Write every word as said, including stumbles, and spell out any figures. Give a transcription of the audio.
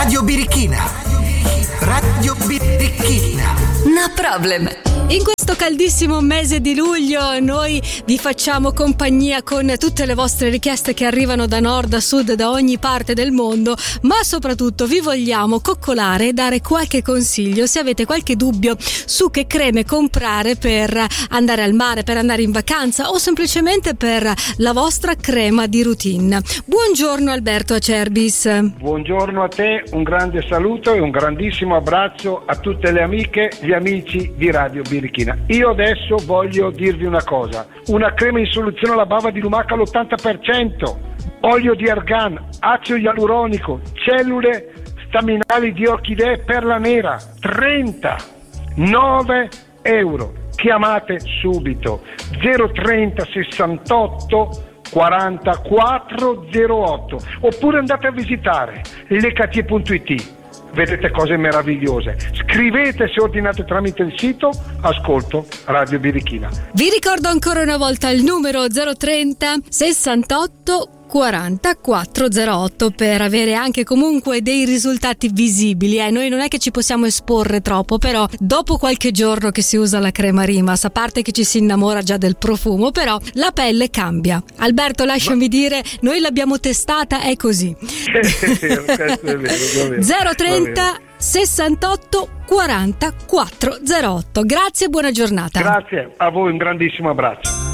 Radio Birichina. Radio Birichina. No problem. In questo caldissimo mese di luglio noi vi facciamo compagnia con tutte le vostre richieste che arrivano da nord a sud, da ogni parte del mondo, ma soprattutto vi vogliamo coccolare e dare qualche consiglio se avete qualche dubbio su che creme comprare per andare al mare, per andare in vacanza o semplicemente per la vostra crema di routine. Buongiorno Alberto Acerbis. Buongiorno a te, un grande saluto e un grandissimo abbraccio a tutte le amiche, gli amici di Radio Birichina. Io adesso voglio dirvi una cosa: una crema in soluzione alla bava di lumaca all'ottanta per cento, olio di argan, acido ialuronico, cellule staminali di orchidee perla nera, trentanove euro. Chiamate subito zero trenta sessantotto quarantaquattro zero otto oppure andate a visitare lecatie punto it. Vedete cose meravigliose. Scrivete se ordinate tramite il sito. Ascolto Radio Birichina. Vi ricordo ancora una volta il numero zero trenta sessantotto quarantaquattro zero otto per avere anche comunque dei risultati visibili. Eh, noi non è che ci possiamo esporre troppo, però dopo qualche giorno che si usa la crema Rimas, a parte che ci si innamora già del profumo, però la pelle cambia. Alberto, lasciami Ma... dire, noi l'abbiamo testata, è così. zero trenta sessantotto quarantaquattro zero otto. Grazie e buona giornata. Grazie a voi, un grandissimo abbraccio.